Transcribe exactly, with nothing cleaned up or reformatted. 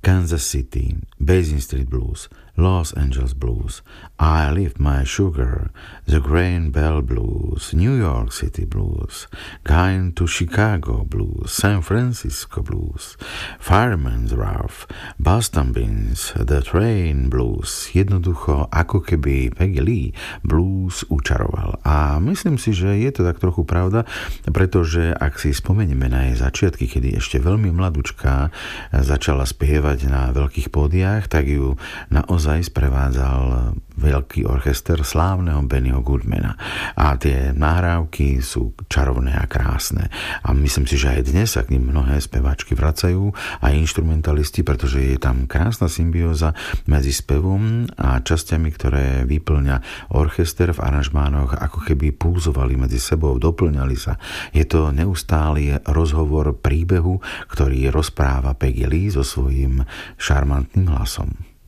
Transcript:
Kansas City, Basin Street Blues, Los Angeles Blues, I Lift My Sugar, The Grain Bell Blues, New York City Blues, Going to Chicago Blues, San Francisco Blues, Fireman's Wrath, Boston Beans, The Train Blues. Jednoducho, ako keby Peggy Lee blues učaroval. A myslím si, že je to tak trochu pravda, pretože ak si spomenieme na jej začiatky, kedy ešte veľmi mladučká začala spievať na veľkých pódiách, tak ju naozaj sprevádzal veľký orchester slávneho Bennyho Goodmana. A tie nahrávky sú čarovné a krásne. A myslím si, že aj dnes sa k nim mnohé speváčky vracajú, aj instrumentalisti, pretože je tam krásna symbióza medzi spevom a časťami, ktoré vyplňa orchester v aranžmánoch, ako keby pulzovali medzi sebou, doplňali sa. Je to neustály rozhovor príbehu, ktorý rozpráva Peggy Lee so svojím šarmantným hlasom.